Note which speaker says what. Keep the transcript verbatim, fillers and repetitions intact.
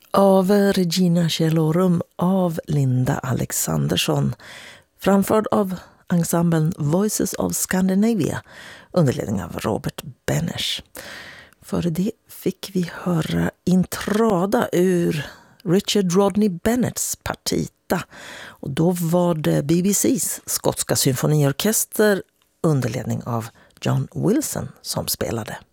Speaker 1: av Regina Cellorum av Linda Alexandersson, framförd av ensemblen Voices of Scandinavia under ledning av Robert Benesch. Före det fick vi höra Intrada ur Richard Rodney Bennetts partita, och då var det B B C:s skotska symfoniorkester under ledning av John Wilson som spelade.